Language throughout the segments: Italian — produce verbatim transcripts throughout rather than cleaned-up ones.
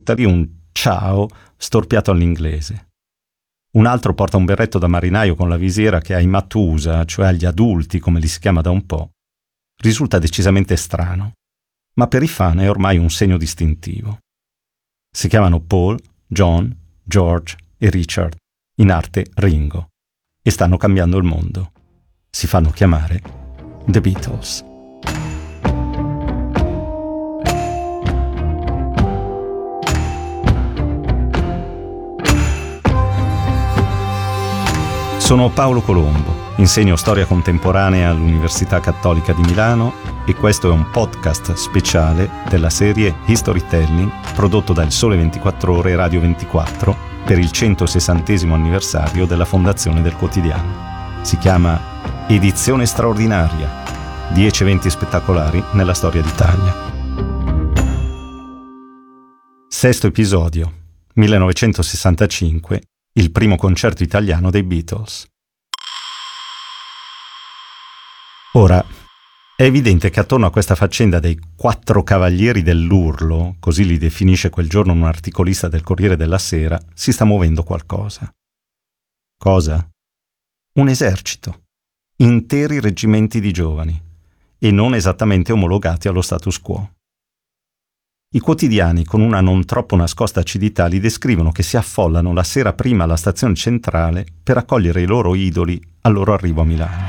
butta lì un ciao storpiato all'inglese. Un altro porta un berretto da marinaio con la visiera che ai matusa, cioè agli adulti come li si chiama da un po', risulta decisamente strano, ma per i fan è ormai un segno distintivo. Si chiamano Paul, John, George e Richard, in arte Ringo, e stanno cambiando il mondo. Si fanno chiamare The Beatles. Sono Paolo Colombo, insegno storia contemporanea all'Università Cattolica di Milano e questo è un podcast speciale della serie Historytelling prodotto da Il Sole ventiquattro Ore e Radio ventiquattro per il centosessantesimo anniversario della fondazione del quotidiano. Si chiama Edizione straordinaria, dieci eventi spettacolari nella storia d'Italia. Sesto episodio, millenovecentosessantacinque, il primo concerto italiano dei Beatles. Ora, è evidente che attorno a questa faccenda dei quattro cavalieri dell'urlo, così li definisce quel giorno un articolista del Corriere della Sera, si sta muovendo qualcosa. Cosa? Un esercito. Interi reggimenti di giovani, e non esattamente omologati allo status quo. I quotidiani, con una non troppo nascosta acidità, li descrivono che si affollano la sera prima alla stazione centrale per accogliere i loro idoli al loro arrivo a Milano.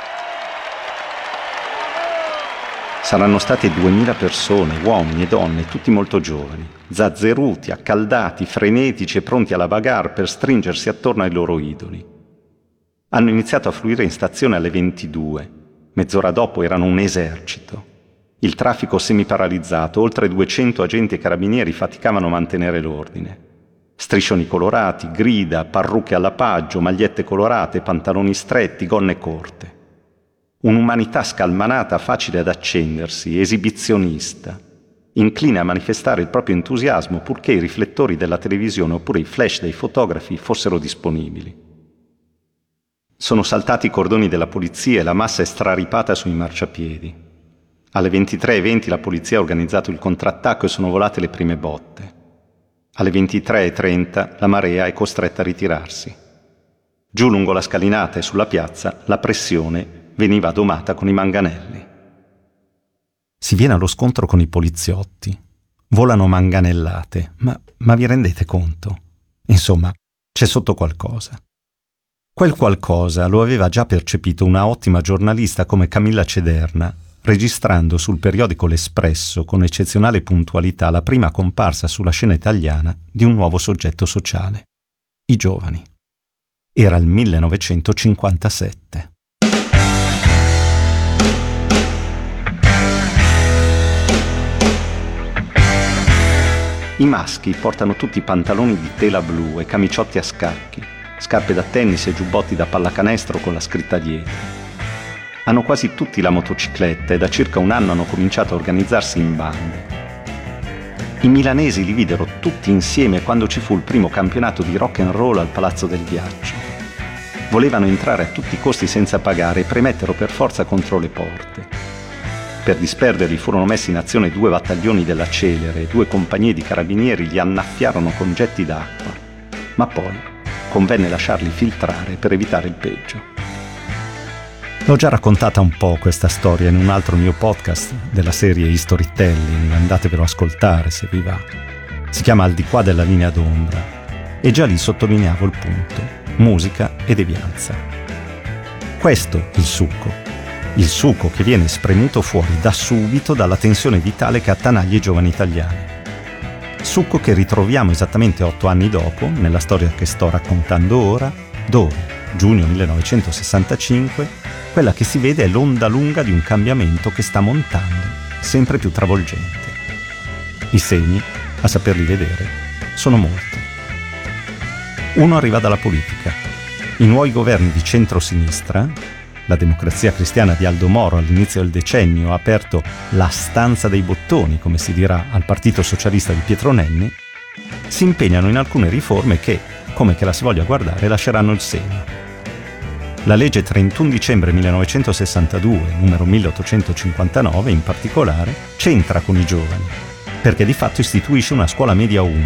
Saranno state duemila persone, uomini e donne, tutti molto giovani, zazzeruti, accaldati, frenetici e pronti alla bagarre per stringersi attorno ai loro idoli. Hanno iniziato a fluire in stazione alle ventidue. Mezz'ora dopo erano un esercito. Il traffico semiparalizzato, oltre duecento agenti e carabinieri faticavano a mantenere l'ordine. Striscioni colorati, grida, parrucche alla paggio, magliette colorate, pantaloni stretti, gonne corte. Un'umanità scalmanata facile ad accendersi, esibizionista, incline a manifestare il proprio entusiasmo purché i riflettori della televisione oppure i flash dei fotografi fossero disponibili. Sono saltati i cordoni della polizia e la massa è straripata sui marciapiedi. Alle ventitré e venti la polizia ha organizzato il contrattacco e sono volate le prime botte. Alle ventitré e trenta la marea è costretta a ritirarsi. Giù lungo la scalinata e sulla piazza la pressione veniva domata con i manganelli. Si viene allo scontro con i poliziotti. Volano manganellate, ma, ma vi rendete conto? Insomma, c'è sotto qualcosa. Quel qualcosa lo aveva già percepito una ottima giornalista come Camilla Cederna, registrando sul periodico L'Espresso con eccezionale puntualità la prima comparsa sulla scena italiana di un nuovo soggetto sociale: i giovani. Era il millenovecentocinquantasette. I maschi portano tutti pantaloni di tela blu e camiciotti a scacchi, scarpe da tennis e giubbotti da pallacanestro con la scritta dietro. Hanno quasi tutti la motocicletta e da circa un anno hanno cominciato a organizzarsi in bande. I milanesi li videro tutti insieme quando ci fu il primo campionato di rock and roll al Palazzo del Ghiaccio. Volevano entrare a tutti i costi senza pagare e premettero per forza contro le porte. Per disperderli furono messi in azione due battaglioni della Celere e due compagnie di carabinieri li annaffiarono con getti d'acqua. Ma poi convenne lasciarli filtrare per evitare il peggio. L'ho già raccontata un po' questa storia in un altro mio podcast della serie Historytelling, andatevelo a ascoltare se vi va. Si chiama Al di qua della linea d'ombra e già lì sottolineavo il punto: musica e devianza. Questo il succo, il succo che viene spremuto fuori da subito dalla tensione vitale che attanaglia i giovani italiani. Succo che ritroviamo esattamente otto anni dopo, nella storia che sto raccontando ora, dove, giugno millenovecentosessantacinque, quella che si vede è l'onda lunga di un cambiamento che sta montando, sempre più travolgente. I segni, a saperli vedere, sono molti. Uno arriva dalla politica. I nuovi governi di centro-sinistra, la Democrazia Cristiana di Aldo Moro all'inizio del decennio ha aperto la stanza dei bottoni, come si dirà, al Partito Socialista di Pietro Nenni, si impegnano in alcune riforme che, come che la si voglia guardare, lasceranno il segno. La legge trentuno dicembre millenovecentosessantadue, numero milleottocentocinquantanove, in particolare, c'entra con i giovani, perché di fatto istituisce una scuola media unica